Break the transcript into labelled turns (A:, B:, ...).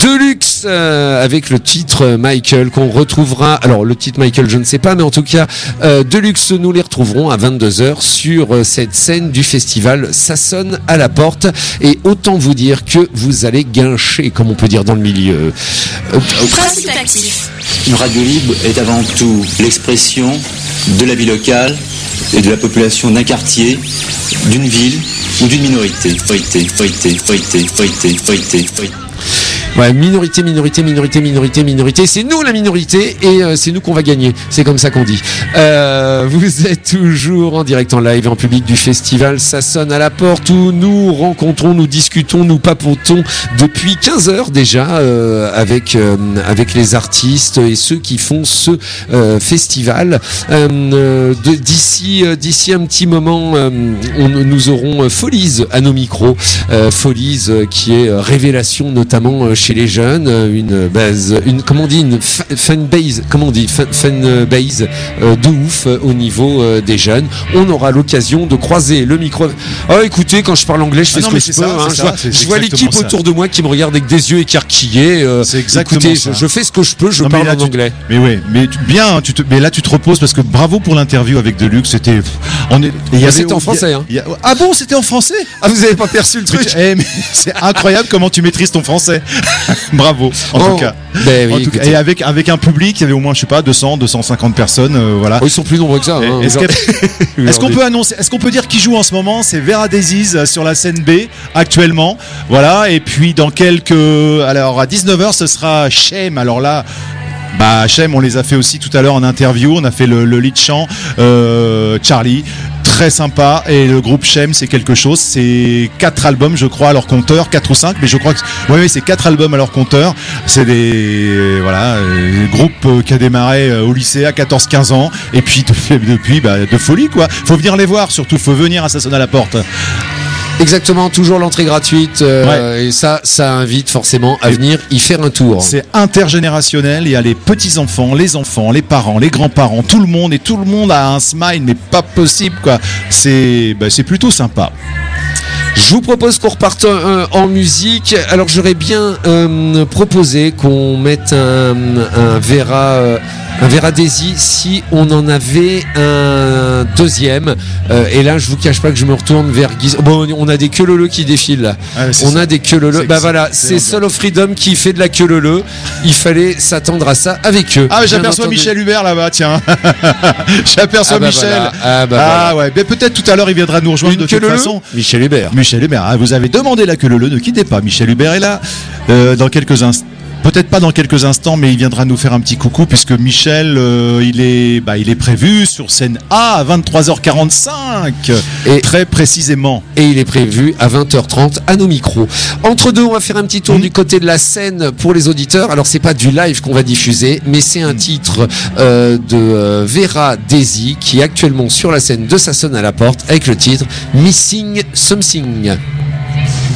A: Deluxe avec le titre Michael qu'on retrouvera. Alors le titre Michael je ne sais pas, mais en tout cas Deluxe, nous les retrouverons à 22h sur cette scène du festival Ça sonne à la porte, et autant vous dire que vous allez guincher, comme on peut dire dans le milieu.
B: Principe actif.
C: Une radio libre est avant tout l'expression de la vie locale et de la population d'un quartier, d'une ville ou d'une minorité.
A: Ouais, minorité, c'est nous la minorité, et c'est nous qu'on va gagner, c'est comme ça qu'on dit. Vous êtes toujours en direct en live en public du festival Ça sonne à la porte, où nous rencontrons, nous discutons, nous papotons depuis 15 heures déjà avec les artistes et ceux qui font ce festival. D'ici un petit moment, nous aurons Follies à nos micros, Follies qui est révélation notamment chez les jeunes, une base, comment on dit, une fanbase, comment on dit, fanbase de ouf au niveau des jeunes. On aura l'occasion de croiser le micro. Oh, écoutez, quand je parle anglais, je fais ce que je peux. Je vois l'équipe autour de moi qui me regarde avec des yeux écarquillés.
D: C'est exactement
A: écoutez,
D: ça.
A: je fais ce que je peux, je parle en anglais.
D: Mais ouais, mais mais là tu te reposes, parce que bravo pour l'interview avec Deluxe. C'était
A: en français.
D: Ah bon, c'était en français?
A: Ah, vous avez pas perçu le truc?
D: Mais c'est incroyable comment tu maîtrises ton français. Bravo, en tout cas. Et avec un public, il y avait au moins, je sais pas, 250 personnes, voilà.
A: Oh, ils sont plus nombreux que ça.
D: Est-ce qu'on peut annoncer, est-ce qu'on peut dire qui joue en ce moment? C'est Vera Daisies sur la scène B actuellement, voilà. Et puis alors à 19h ce sera Shame. Alors là, Shame, on les a fait aussi tout à l'heure en interview. On a fait le lead chant, Charlie. Très sympa, et le groupe Shame, c'est quelque chose. C'est 4 albums, je crois, à leur compteur, 4 ou 5, mais je crois que c'est 4 albums à leur compteur. C'est des groupes qui a démarré au lycée à 14-15 ans, et puis depuis de folie quoi. Faut venir les voir, surtout faut venir à Ça sonne à la porte.
A: Exactement, toujours l'entrée gratuite, et ça invite forcément à venir y faire un tour.
D: C'est intergénérationnel, il y a les petits-enfants, les parents, les grands-parents, tout le monde a un smile, mais pas possible quoi. C'est plutôt sympa.
A: Je vous propose qu'on reparte en musique. Alors j'aurais bien proposé qu'on mette un Vera Daisy si on en avait un deuxième. Et là je vous cache pas que je me retourne vers Guise. Bon, on a des queue leu qui défilent là. Des queue leu. C'est Soul of Freedom qui fait de la queue leu. Il fallait s'attendre à ça avec eux.
D: Ah, j'aperçois Michel Hubert là-bas, tiens. J'aperçois Michel.
A: Voilà.
D: Ouais, mais peut-être tout à l'heure il viendra nous rejoindre de toute façon.
A: Michel Hubert.
D: Vous avez demandé la queue leu, ne quittez pas. Michel Hubert est là dans quelques instants. Peut-être pas dans quelques instants, mais il viendra nous faire un petit coucou, puisque Michel, il est prévu sur scène A à 23h45, et très précisément.
A: Et il est prévu à 20h30 à nos micros. Entre deux, on va faire un petit tour du côté de la scène pour les auditeurs. Alors c'est pas du live qu'on va diffuser, mais c'est un titre de Vera Daisy qui est actuellement sur la scène de Ça sonne à la porte avec le titre Missing Something.